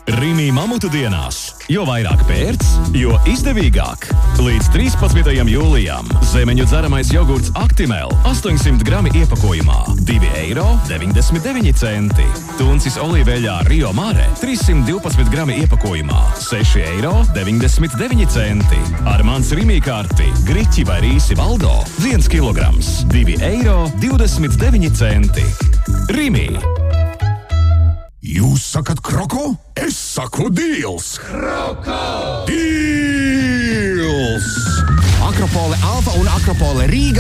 Rimi mamutu dienās, jo vairāk pērts, jo izdevīgāk. Līdz 13. jūlijam zemeņu dzeramais jogurts Actimel 800 grami iepakojumā – 2,99 €. Tuncis olīveļā Rio Mare 312 grami iepakojumā – 6,99 €. Ar mans Rimi karti griķi vai rīsi Valdo 1 kilograms – 2,29 €. Rimi! Jūs sakat kroko? Es saku dīls! Kroko! Dīls! Akropole Alfa un Akropole Rīga